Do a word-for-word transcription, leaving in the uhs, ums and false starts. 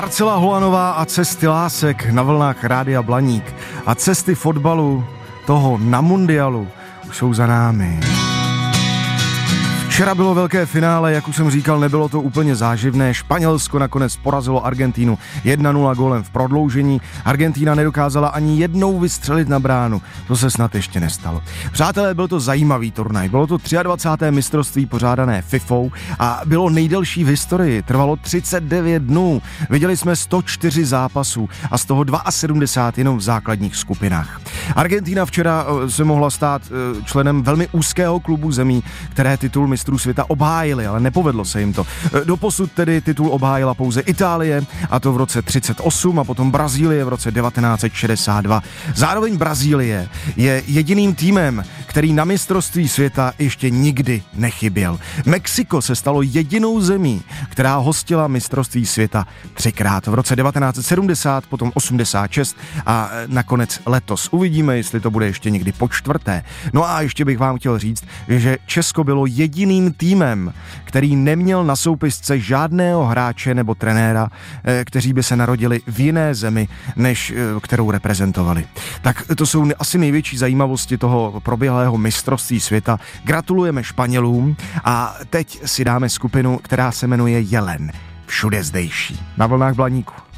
Marcela Holanová a cesty lásek na vlnách Rádia Blaník a cesty fotbalu toho na mundialu už jsou za námi. Včera bylo velké finále, jak už jsem říkal, nebylo to úplně záživné. Španělsko nakonec porazilo Argentínu jedna nula gólem v prodloužení. Argentína nedokázala ani jednou vystřelit na bránu. To se snad ještě nestalo. Přátelé, byl to zajímavý turnaj. Bylo to dvacáté třetí mistrovství pořádané FIFou a bylo nejdelší v historii. Trvalo třicet devět dnů. Viděli jsme sto čtyři zápasů a z toho sedmdesát dva jenom v základních skupinách. Argentína včera se mohla stát členem velmi úzkého klubu zemí, které titul mistrů světa obhájili, ale nepovedlo se jim to. Doposud tedy titul obhájila pouze Itálie, a to v roce třicet osm a potom Brazílie v roce devatenáct set šedesát dva. Zároveň Brazílie je jediným týmem, který na mistrovství světa ještě nikdy nechyběl. Mexiko se stalo jedinou zemí, která hostila mistrovství světa třikrát. V roce devatenáct set sedmdesát, potom osmdesát šest a nakonec letos. Uvidíme, jestli to bude ještě někdy po čtvrté. No a ještě bych vám chtěl říct, že Česko bylo jediným týmem, který neměl na soupisce žádného hráče nebo trenéra, kteří by se narodili v jiné zemi, než kterou reprezentovali. Tak to jsou asi největší zajímavosti toho proběhlého mistrovství světa. Gratulujeme Španělům a teď si dáme skupinu, která se jmenuje Jelen. Všude zdejší. Na vlnách Blaníku.